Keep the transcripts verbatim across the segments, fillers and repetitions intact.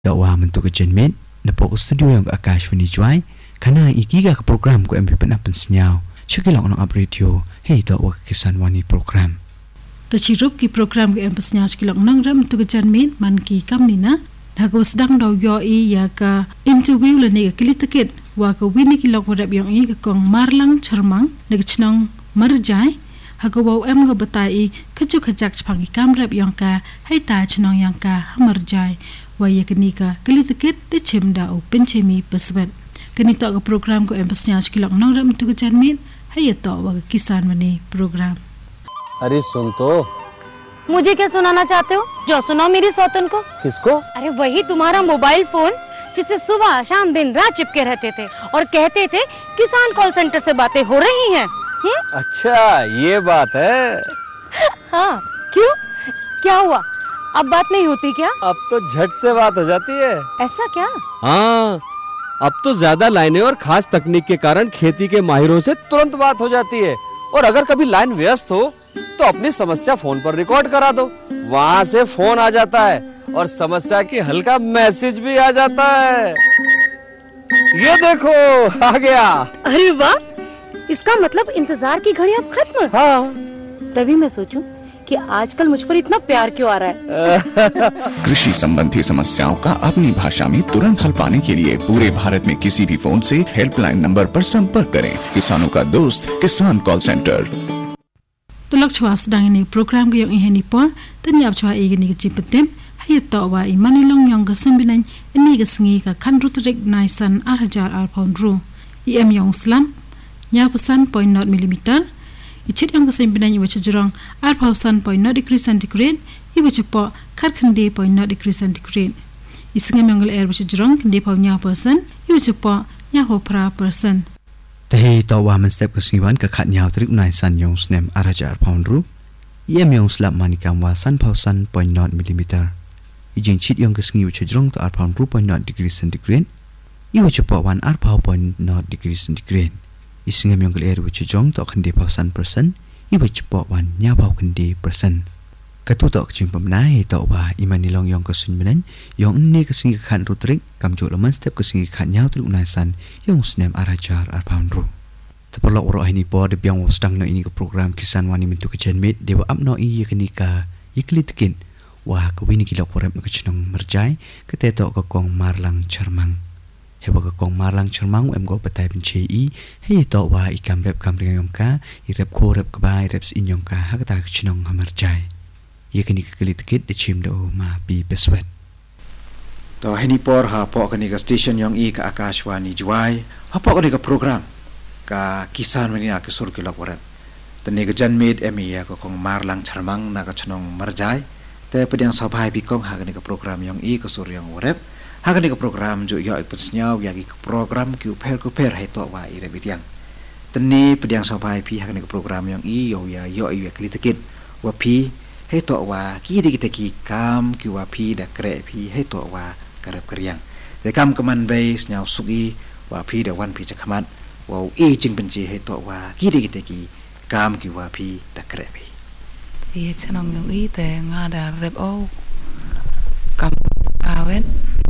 Dakwa mentuk kejenmet nepok studio yang Akashvani Juai kana ikiga ke program ko M P pernah pensenyau cekilak orang ab radio hei dakwa kisan wani program tercirup ki program ke M P pensenyau cekilak nang ram mentuk kejenmet man ki kam ni na dago sedang dau yo i ya ka interview le ne ke litekit wa ka wini kilok rap yang i ke kong marlang cermang ne chnang marjai hago bau em go batai keju kejak chpangi kam rap yang ka hei ta chnang yang ka marjai waya kenika kelitekit de chemda o penchemi peswet kenita ke program ko empasnya skilak nang ram tu kejanmit hay to wa किसान वानी program। अरे सुन तो मुझे क्या सुनाना चाहते हो? जो सुनाओ मेरी सौतन को। किसको? अरे वही तुम्हारा मोबाइल फोन जिससे सुबह शाम दिन रात चिपके रहते थे और कहते थे किसान कॉल सेंटर से बातें हो रही हैं। हुँ? अच्छा ये बात है। हाँ क्यों क्या हुआ अब बात नहीं होती क्या? अब तो झट से बात हो जाती है। ऐसा क्या? हाँ अब तो ज्यादा लाइनें और खास तकनीक के कारण खेती के माहिरों से तुरंत बात हो जाती है और अगर कभी लाइन व्यस्त हो तो अपनी समस्या फोन पर रिकॉर्ड करा दो वहाँ से फोन आ जाता है और समस्या की हल का मैसेज भी आ जाता है। ये देखो आ गया। अरे वाह इसका मतलब इंतजार की घड़ी अब खत्म। हाँ तभी मैं सोचूं कि आजकल मुझ पर इतना प्यार क्यों आ रहा है। कृषि संबंधी समस्याओं का अपनी भाषा में तुरंत हल पाने के लिए पूरे भारत में किसी भी फोन से हेल्पलाइन नंबर पर संपर्क करें। किसानों का दोस्त किसान कॉल सेंटर। तो लक्ष्य sedang ini program yang ini pun ternyap cua ini kecipetem hayat tawa imani long yang kesembilan ini kesengi ke kan rutrik naisan arhajar alpon ru im yang Islam nya pesan point not milimeter Ichit yang kesembilan iwa cejurang arpausan point not degree centigrade iwa cepo kar kende point not degree centigrade. Isengam yang air iwa cejurang kende paunya persen iwa cepo nyaho pra persen. Tahi tawa menstep kesengiwan ke kat nyau trik unai san yang snem araja arpaun ru iam yang selap manikam wa san pausan point not milimeter. Ijeng chit yang kesengi iwa cejurang to arpaun ru point not degree centigrade iwa cepo wan arpau point not degree centigrade. Isingam yang kelir wujud jong tak kendi pausan persen, ibu cepat wan nyabau kendi persen. Katu tak kecing pemenai tak bah iman nilong yang kesunyinan, yang ini kesingi kan rutrik, kamjuk leman step kesingi kan nyau trik unasan, yang snem arajar arpaun ru. Terperlok orang ini po debiang sedang no ini ke program kisan wani mentu kejenmit dewa abno iya kenika iklitikin, wah kewini kilok warap no kecenong merjai, ketetok ke kong marlang cermang. Hewa ke kong marlang cermang em go batai benci i hei to wa ikam rep kam ringang ka i rep ko rep kebai rep sin yong ka ha kata chenong hamarjai ye kini ke kali tikit de chim do ma bi beswet to heni por ha po kani ka station yong i ka Akashvani Juai ha po kani ka program ka kisan wani ka sur ki lok rep tani ka janmit em i ka kong marlang cermang na ka chenong marjai te pedang sabai bi kong ha kani ka program yong i ka sur yong rep Hakan ni ke program jo yo ipetsnyau ya ke program ki uper kuper hai to wa ire bidiang. Teni pediang sabai pi hakan ni ke program yang i yo ya yo i klitekit wa pi hai to wa ki di kita ki kam ki wa pi da kre pi hai to wa karep kriang. De kam keman base nyau sugi wa pi da wan pi chakamat wa i jing benci hai to wa ki di kita ki kam ki wa pi da kre pi. Iya chanong yang i te ngada rep o kam awen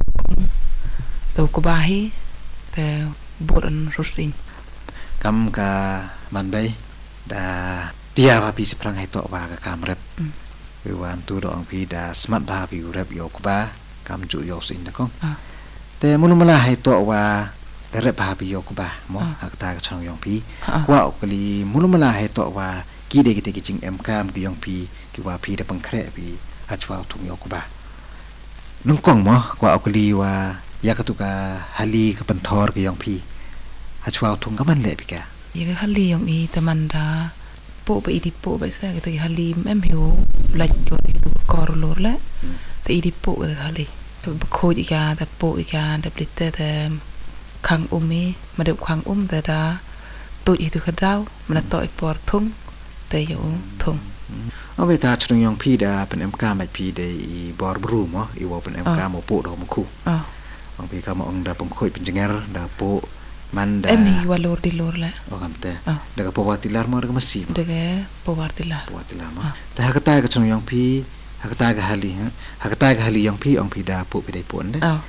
tau kubahi te buran rusting kam ka manbai da tia ba pi seprang hai to ba ka kam rep we wan tu dong pi da smart ba pi rep yo kuba kam ju yo sin da kong te mulu mala hai to wa da rep ba pi yo kuba mo hak ta ka chong yong pi kwa okli mulu mala hai to wa ki de ki te ki ching em kam ki yong pi ki wa pi da pang kre pi a chwa tung yo kuba nung kong mo kwa okli wa ya katuka hali ke pentor ke yang pi hachwa thung ka man le pi ka ye ke hali yang i teman da po ba idi po ba sa ke hali em hiu laj ko itu kor lor la te idi po ke hali to ko ji ka da po ka da blitte da khang umi ma de khang um da da to itu khadau mana to por thung te yo thung Awe ta chung yang pi da pen em ka mai pi de i bor bru mo i wo pen em ka mo po do mo khu Ang pi ka mo ang da pang khoi penjenger da po man da em ni walor di lor la o kam te da ka po watilar mo da masih de ke po watilar po watilar mo ta ka ta ka chung yang pi ha ka ta ka hali ha ka ta ka hali yang pi ang pi da po pi dai pon de